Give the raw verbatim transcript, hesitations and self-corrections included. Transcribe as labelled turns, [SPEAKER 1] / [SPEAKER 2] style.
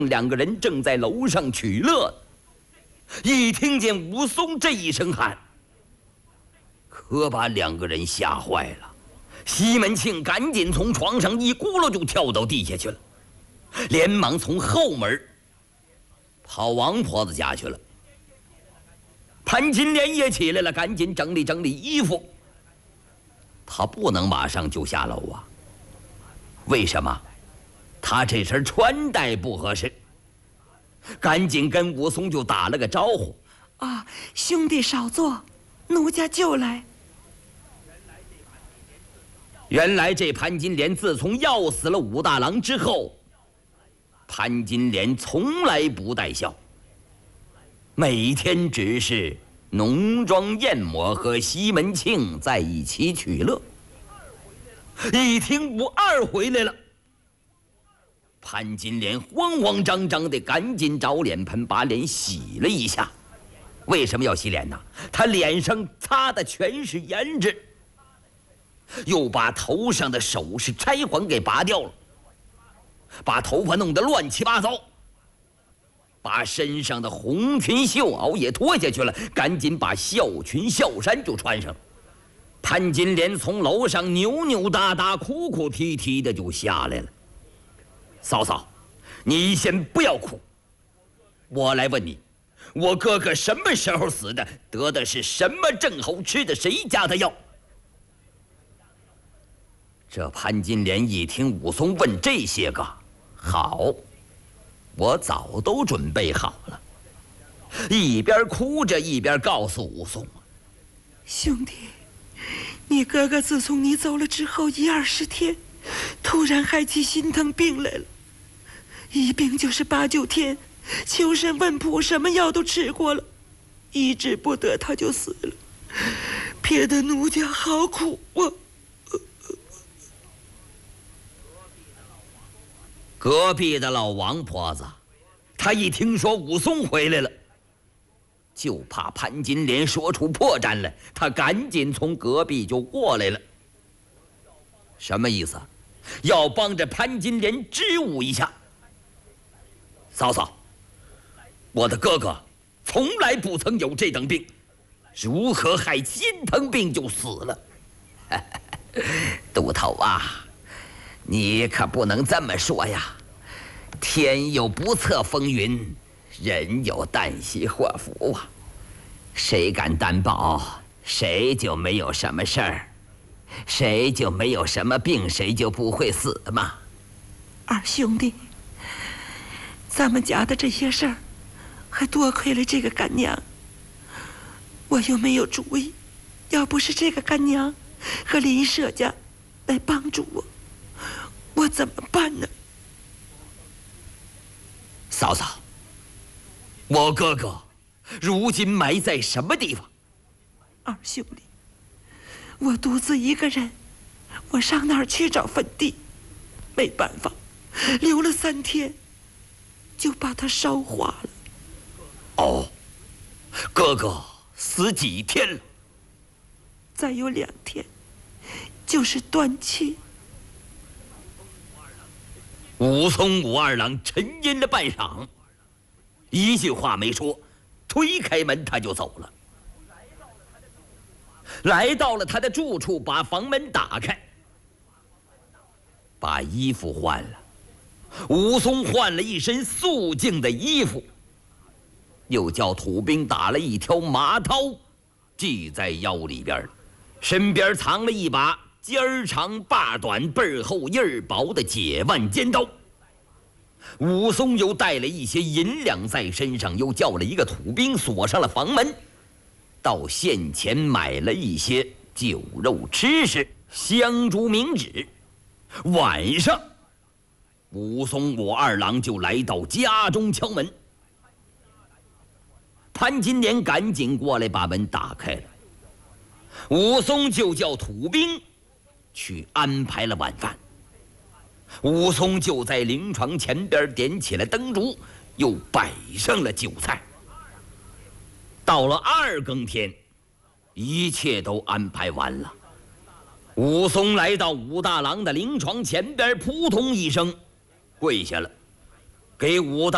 [SPEAKER 1] 两个人正在楼上取乐，一听见武松这一声喊，可把两个人吓坏了。西门庆赶紧从床上一咕噜就跳到地下去了，连忙从后门跑王婆子家去了。潘金莲也起来了，赶紧整理整理衣服。他不能马上就下楼啊，为什么？他这身穿戴不合适，赶紧跟武松就打了个招呼：“
[SPEAKER 2] 啊，兄弟少坐，奴家就来。”
[SPEAKER 1] 原来这潘金莲自从要死了武大郎之后，潘金莲从来不带笑，每天只是浓妆艳抹和西门庆在一起取乐。一听武二回来了，潘金莲慌慌张张的赶紧找脸盆把脸洗了一下。为什么要洗脸呢？他脸上擦的全是胭脂，又把头上的首饰钗环给拔掉了，把头发弄得乱七八糟，把身上的红裙绣袄也脱下去了，赶紧把孝裙孝衫就穿上。潘金莲从楼上扭扭哒哒哭哭啼啼的就下来了。嫂嫂，你先不要哭，我来问你，我哥哥什么时候死的？得的是什么症候？吃的谁家的药？这潘金莲一听武松问这些个，好，我早都准备好了，一边哭着一边告诉武松：“
[SPEAKER 2] 兄弟，你哥哥自从你走了之后一二十天，突然害起心疼病来了，一病就是八九天，求神问卜，什么药都吃过了，医治不得，他就死了，撇得奴家好苦啊。”
[SPEAKER 1] 隔壁的老王婆子，她一听说武松回来了，就怕潘金莲说出破绽来，她赶紧从隔壁就过来了。什么意思？要帮着潘金莲支吾一下。嫂嫂，我的哥哥从来不曾有这等病，如何害心疼病就死了？都头啊，你可不能这么说呀！天有不测风云，人有旦夕祸福啊！谁敢担保谁就没有什么事儿，谁就没有什么病，谁就不会死吗？
[SPEAKER 2] 二兄弟，咱们家的这些事儿，还多亏了这个干娘。我又没有主意，要不是这个干娘和林舍家来帮助我，我怎么办呢？
[SPEAKER 1] 嫂嫂，我哥哥如今埋在什么地方？
[SPEAKER 2] 二兄弟，我独自一个人，我上哪儿去找坟地？没办法，留了三天，就把它烧化了。
[SPEAKER 1] 哦，哥哥死几天了？
[SPEAKER 2] 再有两天，就是断气。
[SPEAKER 1] 武松武二郎沉吟了半晌，一句话没说，推开门他就走了。来到了他的住处，把房门打开，把衣服换了。武松换了一身素净的衣服，又叫土兵打了一条麻绦，系在腰里边，身边藏了一把尖儿长把短背儿厚印儿薄的解腕尖刀。武松又带了一些银两在身上，又叫了一个土兵锁上了房门，到县前买了一些酒肉吃食、香烛冥纸。晚上，武松武二郎就来到家中敲门。潘金莲赶紧过来把门打开了，武松就叫土兵去安排了晚饭。武松就在灵床前边点起了灯烛，又摆上了酒菜。到了二更天，一切都安排完了。武松来到武大郎的灵床前边，扑通一声跪下了，给武大